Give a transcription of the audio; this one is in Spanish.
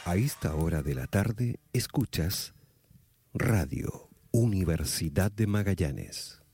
A esta hora de la tarde escuchas Radio Universidad de Magallanes.